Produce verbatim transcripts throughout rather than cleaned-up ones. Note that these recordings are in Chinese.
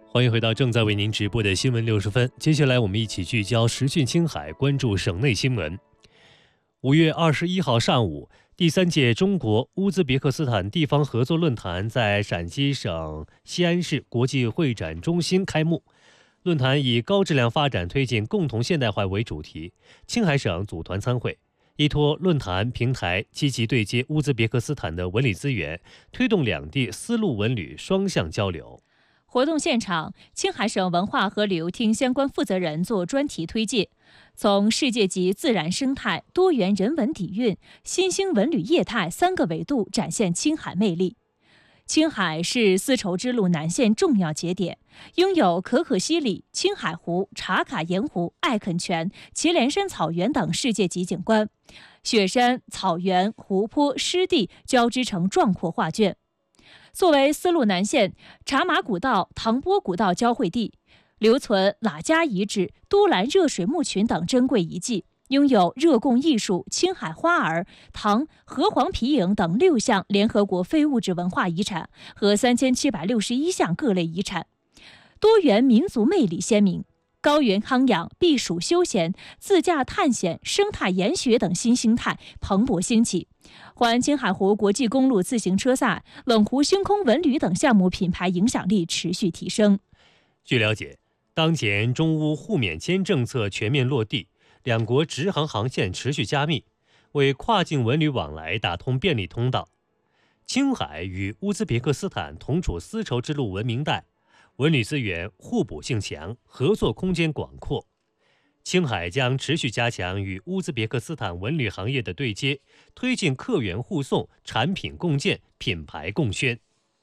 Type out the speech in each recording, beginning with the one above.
欢迎回到正在为您直播的新闻六十分。接下来我们一起聚焦时讯青海，关注省内新闻。五月二十一号上午，第三届中国乌兹别克斯坦地方合作论坛在陕西省西安市国际会展中心开幕。论坛以高质量发展推进共同现代化为主题，青海省组团参会，依托论坛平台，积极对接乌兹别克斯坦的文旅资源，推动两地丝路文旅双向交流。 活动现场，青海省文化和旅游厅相关负责人做专题推介，从世界级自然生态、多元人文底蕴、新兴文旅业态三个维度展现青海魅力。青海是丝绸之路南线重要节点，拥有可可西里、青海湖、茶卡盐湖、艾肯泉、祁连山草原等世界级景观，雪山、草原、湖泊、湿地交织成壮阔画卷。作为丝路南线茶马古道、唐波古道交汇地，留存喇家遗址、都兰热水墓群等珍贵遗迹，拥有热贡艺术、青海花儿、唐河黄皮影等六项联合国非物质文化遗产和三千七百六十一项各类遗产，多元民族魅力鲜明。高原康养、避暑休闲、自驾探险、生态研学等新兴态蓬勃兴起，环青海湖国际公路自行车赛、冷湖星空文旅等项目品牌影响力持续提升。 据了解，当前中乌互免签政策全面落地，两国直航航线持续加密，为跨境文旅往来打通便利通道。青海与乌兹别克斯坦同处丝绸之路文明带，文旅资源互补性强，合作空间广阔。青海将持续加强与乌兹别克斯坦文旅行业的对接，推进客源互送、产品共建、品牌共宣。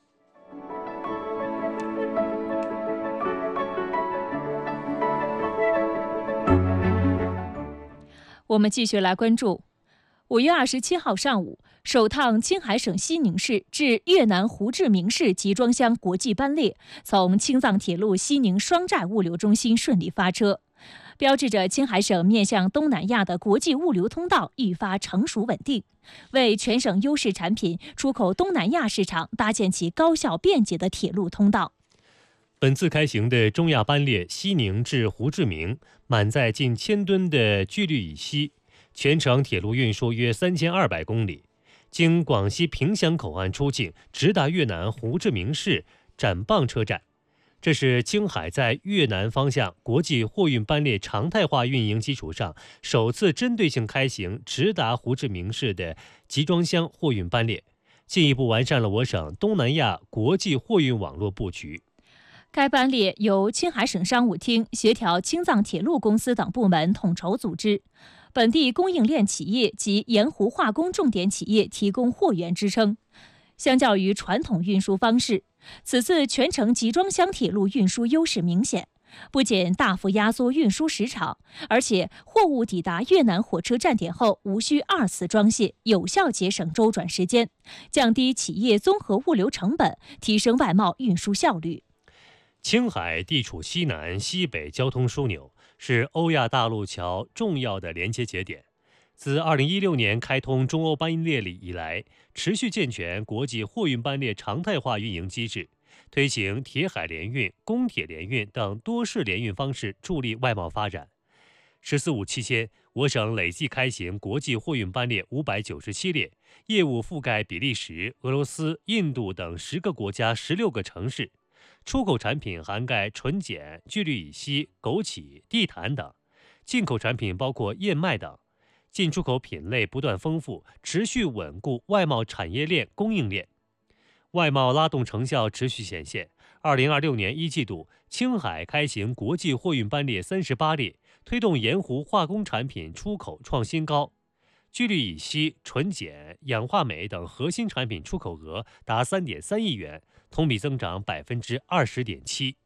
我们继续来关注，五月二十七号上午，首趟青海省西宁市至越南胡志明市集装箱国际班列从青藏铁路西宁双寨物流中心顺利发车，标志着青海省面向东南亚的国际物流通道愈发成熟稳定，为全省优势产品出口东南亚市场搭建起高效便捷的铁路通道。 本次开行的中亚班列西宁至胡志明，满载近千吨的聚氯乙烯，全程铁路运输约三千二百公里，经广西萍乡口岸出境，直达越南胡志明市展蚌车站。这是青海在越南方向国际货运班列常态化运营基础上，首次针对性开行直达胡志明市的集装箱货运班列，进一步完善了我省东南亚国际货运网络布局。 该班列由青海省商务厅协调青藏铁路公司等部门统筹组织，本地供应链企业及盐湖化工重点企业提供货源支撑。相较于传统运输方式，此次全程集装箱铁路运输优势明显，不仅大幅压缩运输时长，而且货物抵达越南火车站点后无需二次装卸，有效节省周转时间，降低企业综合物流成本，提升外贸运输效率。 青海地处西南、西北交通枢纽，是欧亚大陆桥重要的连接节点。自二零一六年开通中欧班列以来，持续健全国际货运班列常态化运营机制，推行铁海联运、公铁联运等多式联运方式，助力外贸发展。十四五期间，我省累计开行国际货运班列五百九十七列，业务覆盖比利时、俄罗斯、印度等十个国家十六个城市。出口产品涵盖纯碱、聚氯乙烯、枸杞、地毯等，进口产品包括燕麦等。进出口品类不断丰富，持续稳固外贸产业链、供应链。外贸拉动成效持续显现。二零二六年一季度，青海开行国际货运班列三十八列，推动盐湖化工产品出口创新高。聚氯乙烯、纯碱、氧化镁等核心产品出口额达三点三亿元，同比增长百分之二十点七。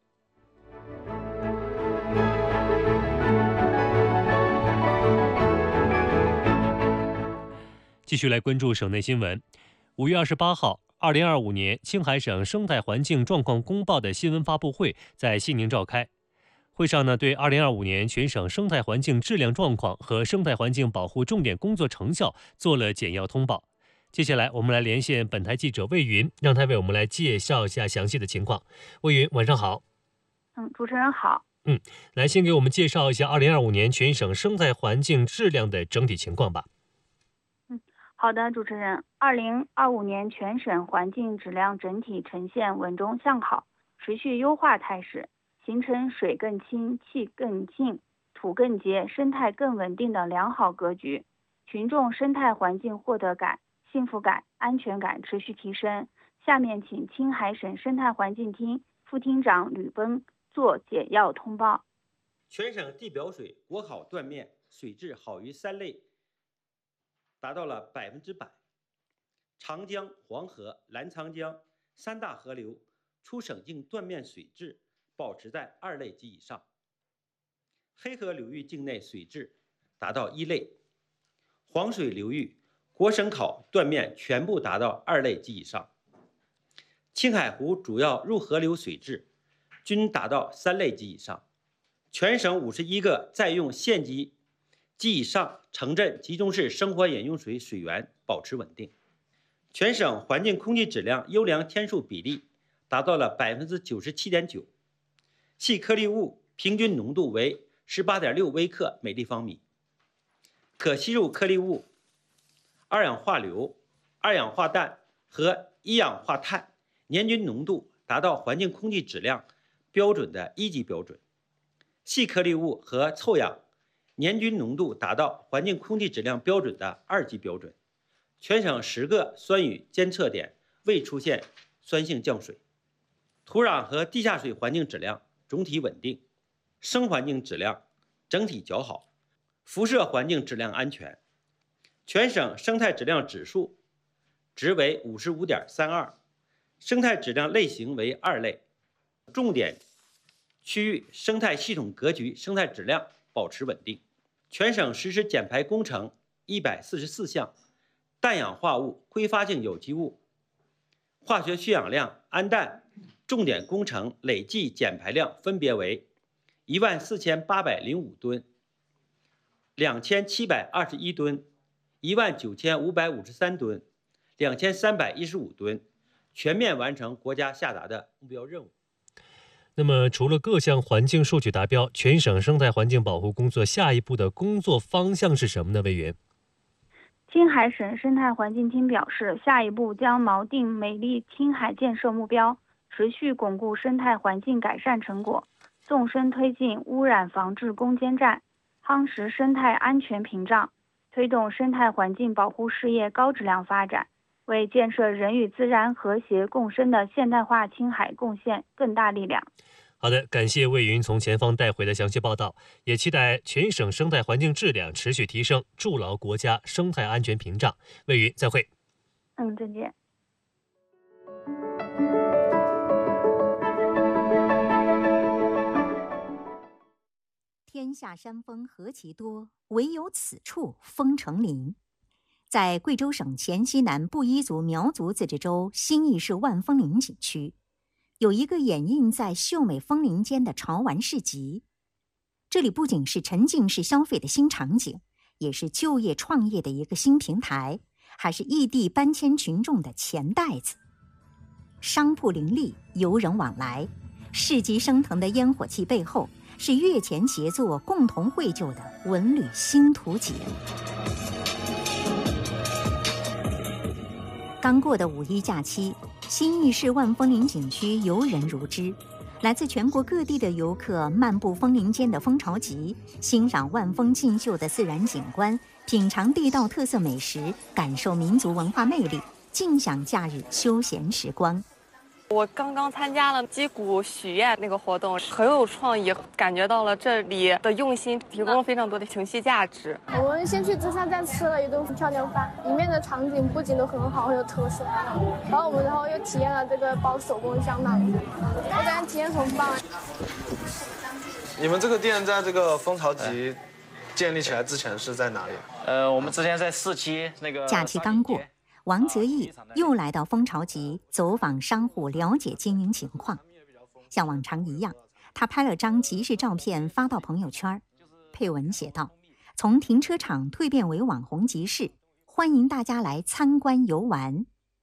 继续来关注省内新闻。五月二十八号，二零二五年青海省生态环境状况公报的新闻发布会在西宁召开。会上呢，对二零二五年全省生态环境质量状况和生态环境保护重点工作成效做了简要通报。接下来我们来连线本台记者魏云，让他为我们来介绍一下详细的情况。魏云，晚上好。 嗯，主持人好。 嗯，来先给我们介绍一下二零二五年全省生态环境质量的整体情况吧。 嗯，好的，主持人。二零二五年全省环境质量整体呈现稳中向好、持续优化态势，形成水更清、气更净、土更洁、生态更稳定的良好格局，群众生态环境获得感、幸福感、安全感持续提升。下面请青海省生态环境厅副厅长吕奔做简要通报。 全省地表水国考断面水质好于三类达到了百分之百，长江、黄河、澜沧江三大河流出省境断面水质保持在二类及以上，黑河流域境内水质达到一类，黄水流域国省考断面全部达到二类及以上，青海湖主要入河流水质均达到三类及以上。全省五十一个在用县级及以上城镇集中式生活饮用水水源保持稳定，全省环境空气质量优良天数比例达到了百分之九十七点九，细颗粒物平均浓度为十八点六微克每立方米，可吸入颗粒物、二氧化硫、二氧化氮和一氧化碳年均浓度达到环境空气质量标准的一级标准，细颗粒物和臭氧年均浓度达到环境空气质量标准的二级标准。全省十个酸雨监测点未出现酸性降水，土壤和地下水环境质量总体稳定，生环境质量整体较好，辐射环境质量安全。全省生态质量指数值为 五十五点三二， 生态质量类型为二类，重点区域生态系统格局生态质量保持稳定。全省实施减排工程一百四十四项，氮氧化物、挥发性有机物、化学缺氧量、氨氮重点工程累计减排量分别为一万四千八百零五吨、两千七百二十一吨、一万九千五百五十三吨、两千三百一十五吨，全面完成国家下达的目标任务。 那么除了各项环境数据达标，全省生态环境保护工作下一步的工作方向是什么呢？委员， 青海省生态环境厅表示，下一步将锚定美丽青海建设目标，持续巩固生态环境改善成果，纵深推进污染防治攻坚战，夯实生态安全屏障，推动生态环境保护事业高质量发展，为建设人与自然和谐共生的现代化青海贡献更大力量。 好的，感谢魏云从前方带回的详细报道，也期待全省生态环境质量持续提升，筑牢国家生态安全屏障。魏云，再会。 嗯，再见。 天下山峰何其多，唯有此处峰成林。在贵州省黔西南布依族苗族自治州新义市万峰林景区，有一个掩映在秀美枫林间的潮玩市集。这里不仅是沉浸式消费的新场景，也是就业创业的一个新平台，还是异地搬迁群众的钱袋子。商铺林立，游人往来，市集升腾的烟火气背后，是越前协作共同绘就的文旅新图景。刚过的五一假期，新义市万峰林景区游人如织，来自全国各地的游客漫步枫林间的蜂巢集，欣赏万峰竞秀的自然景观，品尝地道特色美食，感受民族文化魅力，尽享假日休闲时光。 我刚刚参加了击鼓许愿那个活动，很有创意，感觉到了这里的用心，提供了非常多的情绪价值。 我们先去芝山站吃了一顿漂亮饭，里面的场景布景都很好，很有特色。然后我们然后又体验了这个包手工香囊，我感觉体验很棒。 你们这个店在这个蜂巢集建立起来之前是在哪里？ 呃，我们之前在市期那个。 假期刚过。王泽义又来到蜂巢集走访商户，了解经营情况。像往常一样，他拍了张集市照片发到朋友圈，配文写道：“从停车场蜕变为网红集市，欢迎大家来参观游玩。”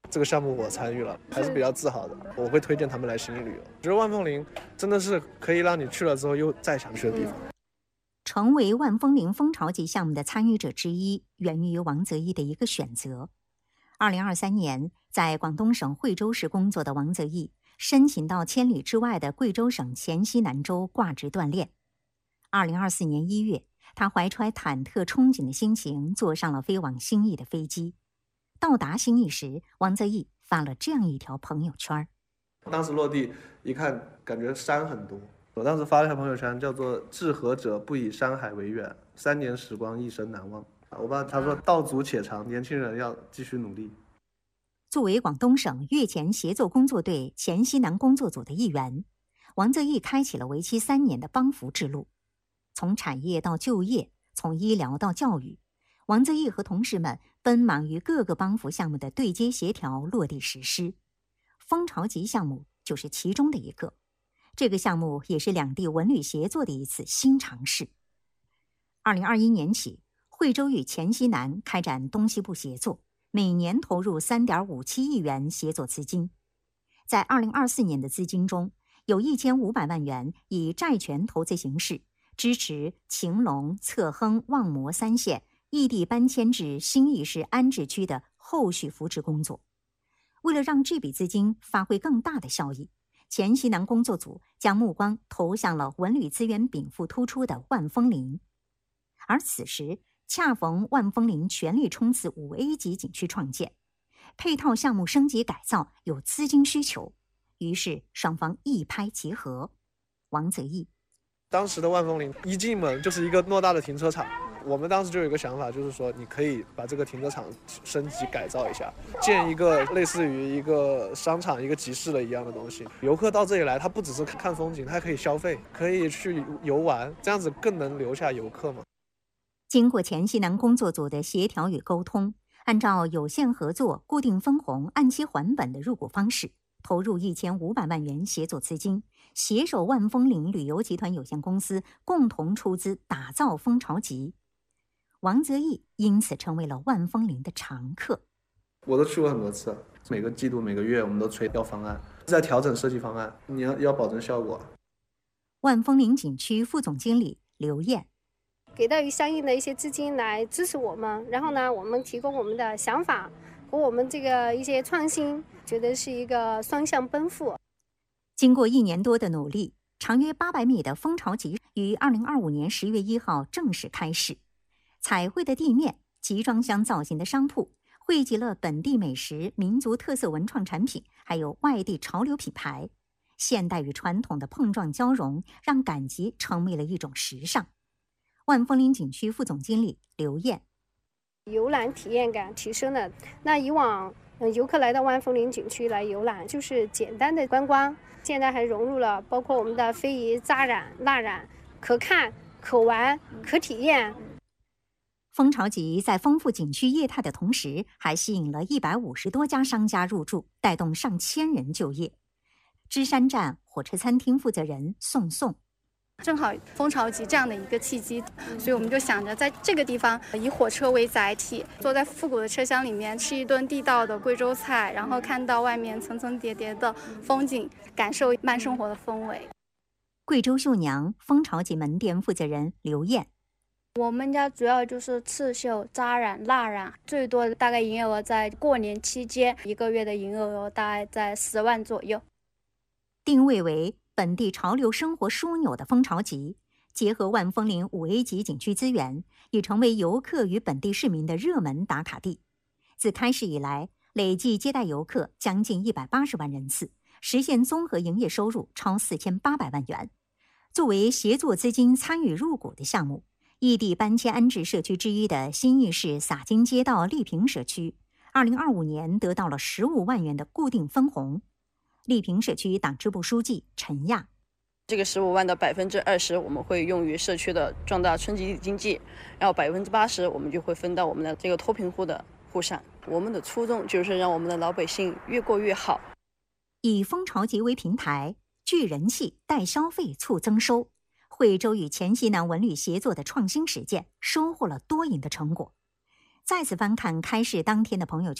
这个项目我参与了，还是比较自豪的。我会推荐他们来新义旅游，觉得万枫林真的是可以让你去了之后又再想去的地方。 成为万枫林蜂巢级项目的参与者之一，源于王泽义的一个选择。二零二三年，在广东省惠州市工作的王泽义申请到千里之外的贵州省黔西南州挂职锻炼。二零二四年一月，他怀揣忐忑憧憬的心情，坐上了飞往新义的飞机。到达新义时，王泽义发了这样一条朋友圈。 当时落地一看，感觉山很多。我当时发了一条朋友圈，叫做“志合者不以山海为远，三年时光一生难忘”。我爸他说道阻且长，年轻人要继续努力。 作为广东省粤黔协作工作队黔西南工作组的一员，王泽义开启了为期三年的帮扶之路。从产业到就业，从医疗到教育，王泽义和同事们奔忙于各个帮扶项目的对接协调、落地实施。蜂巢级项目就是其中的一个。这个项目也是两地文旅协作的一次新尝试。二零二一年起，惠州与黔西南开展东西部协作，每年投入三点五七亿元协作资金。在二零二四年的资金中，有一千五百万元以债权投资形式支持晴隆、侧亨、望摩三县异地搬迁至新义市安置区的后续扶持工作。为了让这笔资金发挥更大的效益，黔西南工作组将目光投向了文旅资源禀赋突出的万枫林。而此时恰逢万枫林全力冲刺五 A 级景区创建，配套项目升级改造有资金需求，于是双方一拍即合。王泽义， 当时的万枫林一进门就是一个偌大的停车场，我们当时就有一个想法，就是说你可以把这个停车场升级改造一下，建一个类似于一个商场、一个集市的一样的东西。游客到这里来，他不只是看风景，他还可以消费，可以去游玩，这样子更能留下游客嘛。 经过黔西南工作组的协调与沟通，按照有限合作、固定分红、按期还本的入股方式，投入一千五百万元协作资金，携手万枫林旅游集团有限公司共同出资打造蜂巢级。王泽义因此成为了万枫林的常客。 我都去过很多次，每个季度、每个月我们都催调方案，在调整设计方案，你要要保证效果。 万枫林景区副总经理刘燕， 给到相应的一些资金来支持我们，然后呢，我们提供我们的想法和我们这个一些创新，觉得是一个双向奔赴。 经过一年多的努力，长约八百米的蜂巢级于二零二五年十月一号正式开始。彩绘的地面、集装箱造型的商铺，汇集了本地美食、民族特色文创产品，还有外地潮流品牌。现代与传统的碰撞交融，让赶集成为了一种时尚。万枫林景区副总经理刘燕， 游览体验感提升了。那以往游客来到万枫林景区来游览，就是简单的观光，现在还融入了包括我们的非遗、扎染、蜡染，可看、可玩、可体验。 蜂巢级在丰富景区业态的同时，还吸引了一百五十多家商家入驻，带动上千人就业。芝山站火车餐厅负责人宋宋， 正好蜂巢级这样的一个契机，所以我们就想着在这个地方以火车为载体，坐在复古的车厢里面吃一顿地道的贵州菜，然后看到外面层层叠叠的风景，感受慢生活的氛围。 贵州绣娘蜂巢级门店负责人刘燕， 我们家主要就是刺绣、扎染、蜡染，最多大概营业额在过年期间，一个月的营业额大概在十万左右。 定位为本地潮流生活枢纽的蜂巢级，结合万枫林五 A 级景区资源，已成为游客与本地市民的热门打卡地。自开市以来，累计接待游客将近一百八十万人次，实现综合营业收入超四千八百万元。作为协作资金参与入股的项目，异地搬迁安置社区之一的新义市洒金街道丽平社区，二零二五年得到了十五万元的固定分红。丽平社区党支部书记陈亚， 这个十五万的百分之二十我们会用于社区的壮大村集体经济，然后百分之八十我们就会分到我们的这个脱贫户的户上。我们的初衷就是让我们的老百姓越过越好。 以蜂巢级为平台，聚人气、带消费、促增收。惠州与黔西南文旅协作的创新实践，收获了多赢的成果。再次翻看开市当天的朋友圈，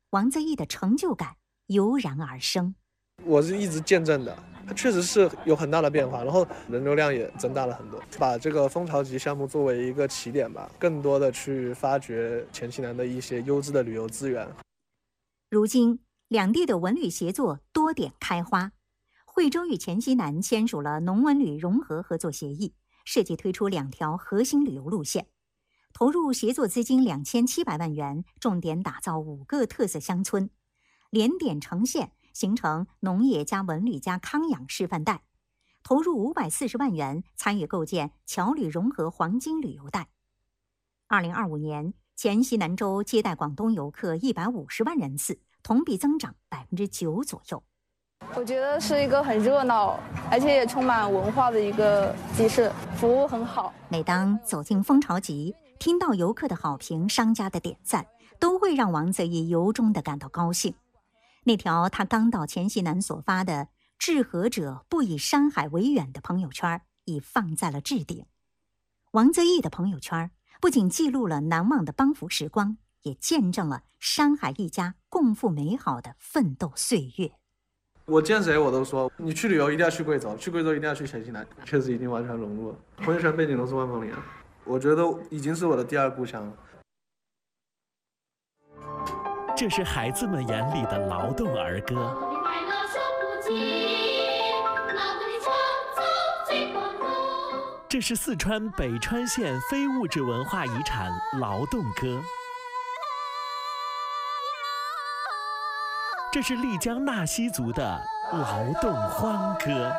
王泽义的成就感油然而生。 我是一直见证的，它确实是有很大的变化，然后人流量也增大了很多。把这个蜂巢集项目作为一个起点吧，更多的去发掘黔西南的一些优质的旅游资源。 如今，两地的文旅协作多点开花。惠州与黔西南签署了农文旅融合合作协议，设计推出两条核心旅游路线，投入协作资金两千七百万元，重点打造五个特色乡村，连点成线，形成农业加文旅加康养示范带，投入五百四十万元，参与构建侨旅融合黄金旅游带。二零二五年，黔西南州接待广东游客一百五十万人次，同比增长百分之九左右。 我觉得是一个很热闹，而且也充满文化的一个集市，服务很好。 每当走进蜂巢集，听到游客的好评、商家的点赞，都会让王泽义由衷地感到高兴。那条他刚到黔西南所发的“治河者不以山海为远”的朋友圈已放在了置顶。王泽义的朋友圈不仅记录了难忘的帮扶时光，也见证了山海一家共赴美好的奋斗岁月。 我见谁我都说，你去旅游一定要去贵州，去贵州一定要去黔西南，确实已经完全融入了。朋友圈背景都是万丰林，我觉得已经是我的第二故乡了。 这是孩子们眼里的劳动儿歌。这是四川北川县非物质文化遗产劳动歌。这是丽江纳西族的劳动欢歌。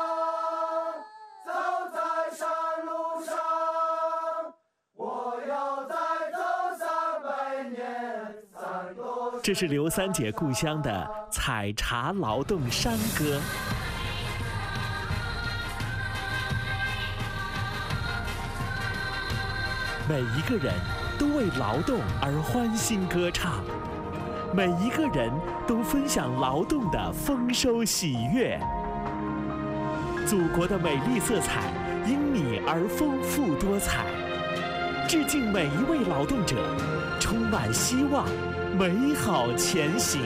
这是刘三姐故乡的采茶劳动山歌。每一个人都为劳动而欢欣歌唱，每一个人都分享劳动的丰收喜悦。祖国的美丽色彩因你而丰富多彩。致敬每一位劳动者，充满希望，美好前行。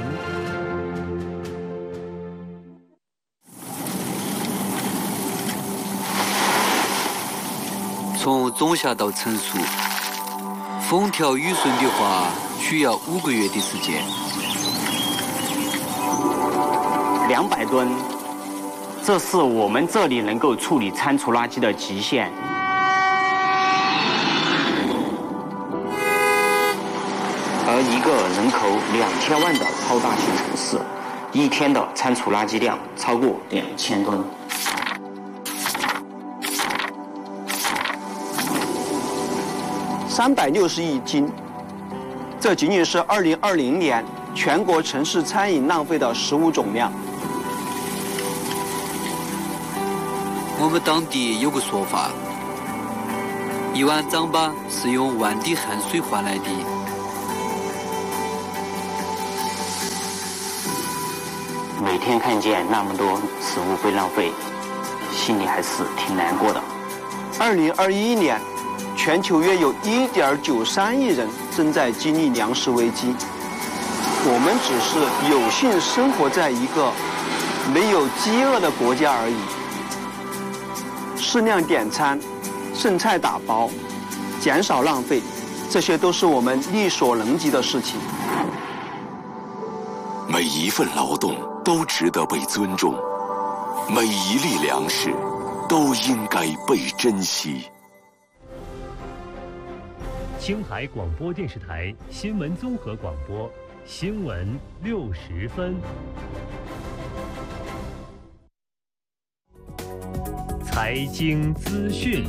从种下到成熟，风调雨顺的话，需要五个月的时间。 两百吨，这是我们这里能够处理餐厨垃圾的极限。而一个人口两千万的超大型城市，一天的餐厨垃圾量超过两千吨。 三百六十亿斤，这仅仅是二零二零年全国城市餐饮浪费的食物总量。 我们当地有个说法，一碗糌粑是用万滴汗水换来的。 每天看见那么多食物被浪费，心里还是挺难过的。 二零二一年，全球约有一点九三亿人正在经历粮食危机。我们只是有幸生活在一个没有饥饿的国家而已。适量点餐，剩菜打包，减少浪费，这些都是我们力所能及的事情。 每一份劳动都值得被尊重，每一粒粮食都应该被珍惜。 青海广播电视台新闻综合广播，新闻六十分。财经资讯。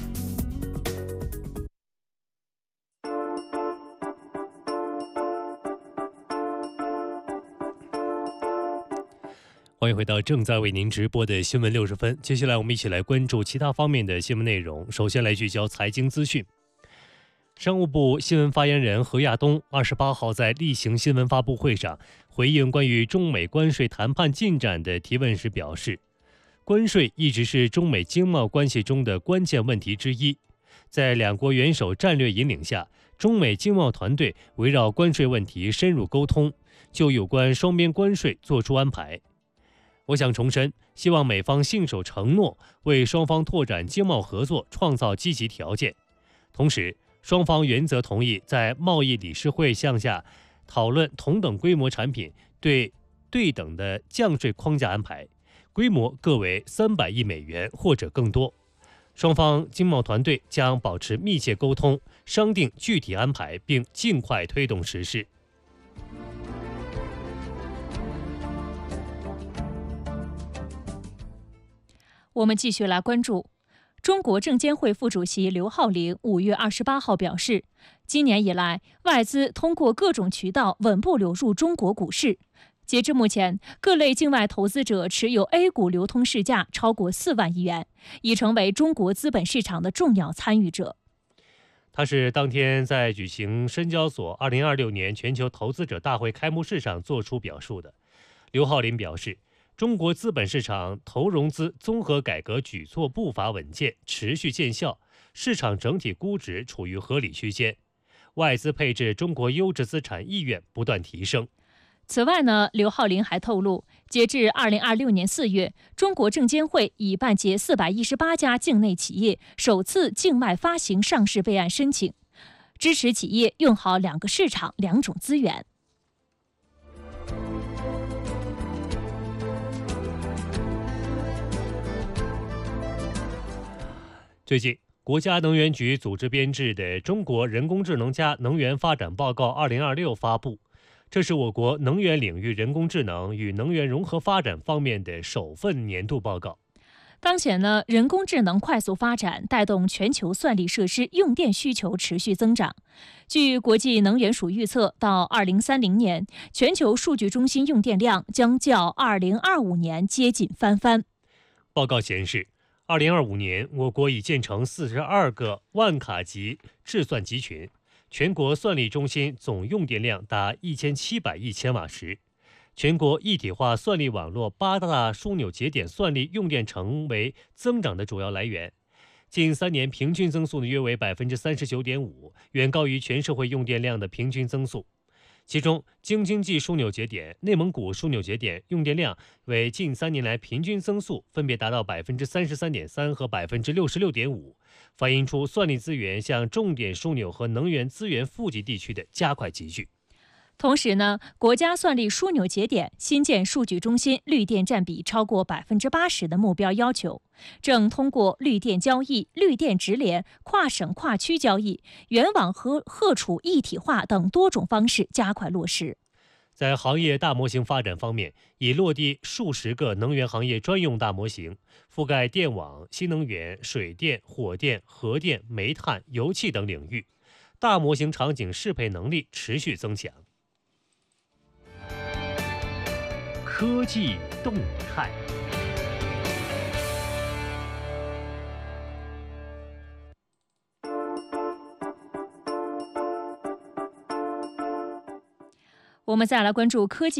欢迎回到正在为您直播的新闻六十分。接下来我们一起来关注其他方面的新闻内容。首先来聚焦财经资讯。商务部新闻发言人何亚东二十八号在例行新闻发布会上回应关于中美关税谈判进展的提问时表示，关税一直是中美经贸关系中的关键问题之一。在两国元首战略引领下，中美经贸团队围绕关税问题深入沟通， 就有关双边关税作出安排。我想重申，希望美方信守承诺，为双方拓展经贸合作创造积极条件。同时，双方原则同意在贸易理事会项下讨论同等规模产品对对等的降税框架安排，规模各为三百亿美元或者更多。双方经贸团队将保持密切沟通，商定具体安排，并尽快推动实施。 我们继续来关注，中国证监会副主席刘浩麟五月二十八号表示，今年以来，外资通过各种渠道稳步流入中国股市。截至目前，各类境外投资者持有 A 股流通市价超过四万亿元，已成为中国资本市场的重要参与者。 他是当天在举行深交所二零二六年全球投资者大会开幕式上作出表述的。刘浩麟表示，中国资本市场投融资综合改革举措步伐稳健，持续见效，市场整体估值处于合理区间，外资配置中国优质资产意愿不断提升。 此外呢，刘浩麟还透露，截至二零二六年四月，中国证监会已办结四百一十八家境内企业首次境外发行上市备案申请，支持企业用好两个市场两种资源。 最近，国家能源局组织编制的《中国人工智能加能源发展报告二零二六》发布，这是我国能源领域人工智能与能源融合发展方面的首份年度报告。 当前呢，人工智能快速发展，带动全球算力设施用电需求持续增长。据国际能源署预测，到二零三零年，全球数据中心用电量将较二零二五年接近翻番。 报告显示，二零二五年，我国已建成四十二个万卡级制算集群，全国算力中心总用电量达一千七百亿千瓦时，全国一体化算力网络八大枢纽节点算力用电成为增长的主要来源，近三年平均增速呢约为百分之三十九点五，远高于全社会用电量的平均增速。其中，京津冀枢纽节点、内蒙古枢纽节点用电量为近三年来平均增速分别达到百分之三十三点三和百分之六十六点五，反映出算力资源向重点枢纽和能源资源富集地区的加快集聚。 同时呢，国家算力枢纽节点新建数据中心绿电占比超过百分之八十的目标要求，正通过绿电交易、绿电直连、跨省跨区交易、原网和荷储一体化等多种方式加快落实。 在行业大模型发展方面，已落地数十个能源行业专用大模型，覆盖电网、新能源、水电、火电、核电、煤炭、油气等领域，大模型场景适配能力持续增强。科技动态。 我们再来关注科技。